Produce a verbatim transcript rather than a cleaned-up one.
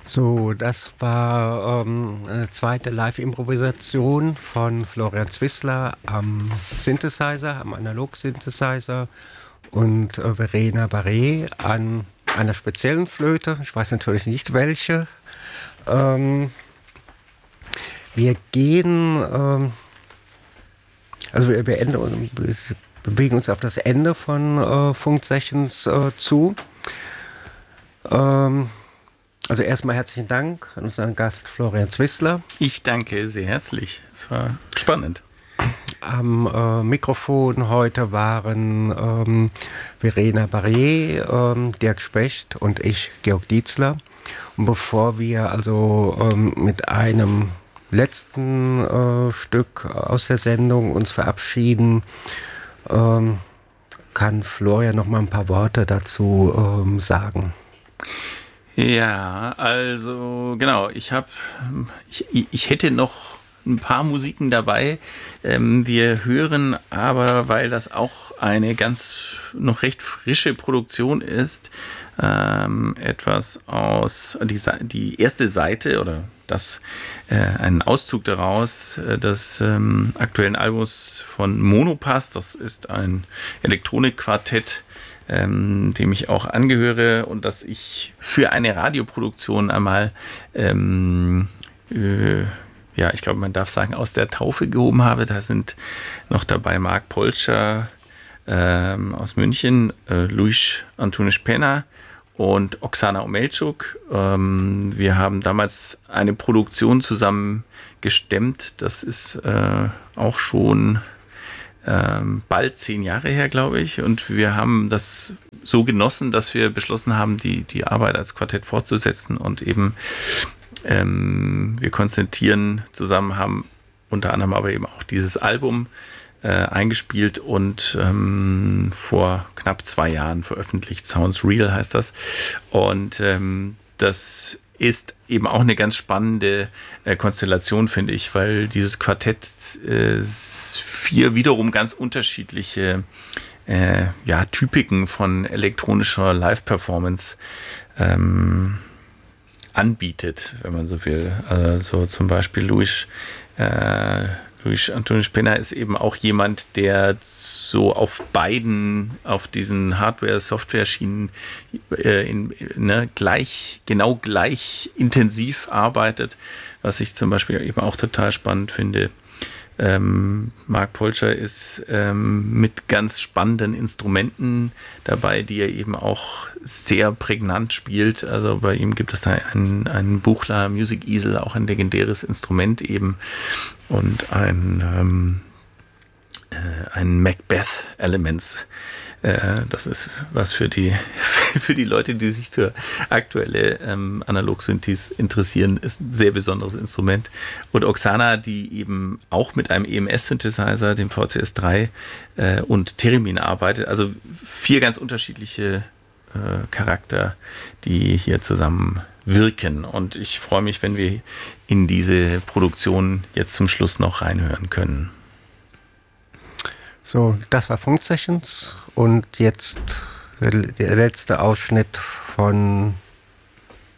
So, das war ähm, eine zweite Live-Improvisation von Florian Zwissler am Synthesizer, am Analog-Synthesizer und äh, Verena Barré an einer speziellen Flöte. Ich weiß natürlich nicht welche. Ähm, wir gehen, ähm, also wir, wir, ende, wir bewegen uns auf das Ende von äh, Funk-Sessions äh, zu. Ähm, Also erstmal herzlichen Dank an unseren Gast Florian Zwissler. Ich danke sehr herzlich. Es war spannend. Am äh, Mikrofon heute waren ähm, Verena Barré, ähm, Dirk Specht und ich, Georg Dietzler. Und bevor wir also ähm, mit einem letzten äh, Stück aus der Sendung uns verabschieden, ähm, kann Florian noch mal ein paar Worte dazu ähm, sagen. Ja, also genau, ich habe, ich, ich hätte noch ein paar Musiken dabei. Ähm, wir hören aber, weil das auch eine ganz noch recht frische Produktion ist, ähm, etwas aus die, die erste Seite oder das äh, einen Auszug daraus äh, des ähm, aktuellen Albums von Monopass. Das ist ein Elektronikquartett, Ähm, dem ich auch angehöre und das ich für eine Radioproduktion einmal, ähm, äh, ja, ich glaube, man darf sagen, aus der Taufe gehoben habe. Da sind noch dabei Mark Polscher ähm, aus München, äh, Luis Antonisch Penna und Oksana Omelchuk. Ähm, wir haben damals eine Produktion zusammen gestemmt. Das ist äh, auch schon Ähm, bald zehn Jahre her, glaube ich. Und wir haben das so genossen, dass wir beschlossen haben, die, die Arbeit als Quartett fortzusetzen und eben ähm, wir konzertieren zusammen, haben unter anderem aber eben auch dieses Album äh, eingespielt und ähm, vor knapp zwei Jahren veröffentlicht. Sounds Real heißt das. Und ähm, das ist eben auch eine ganz spannende äh, Konstellation, finde ich, weil dieses Quartett äh, vier wiederum ganz unterschiedliche äh, ja, Typiken von elektronischer Live-Performance ähm, anbietet, wenn man so will. Also zum Beispiel Luis, äh, Luis Antonisch Penna ist eben auch jemand, der so auf beiden, auf diesen Hardware-Software-Schienen äh, in, ne, gleich, genau gleich intensiv arbeitet, was ich zum Beispiel eben auch total spannend finde. Ähm, Mark Polscher ist ähm, mit ganz spannenden Instrumenten dabei, die er eben auch sehr prägnant spielt. Also bei ihm gibt es da einen, einen Buchler Music Easel, auch ein legendäres Instrument eben und ein, ähm, äh, ein Macbeth Elements. Äh, das ist was für die, für die Leute, die sich für aktuelle ähm, Analog-Synthes interessieren, ist ein sehr besonderes Instrument. Und Oksana, die eben auch mit einem E M S-Synthesizer, dem V C S drei äh, und Theremin arbeitet. Also vier ganz unterschiedliche äh, Charakter, die hier zusammen wirken. Und ich freue mich, wenn wir in diese Produktion jetzt zum Schluss noch reinhören können. So, das war Funk Sessions und jetzt der letzte Ausschnitt von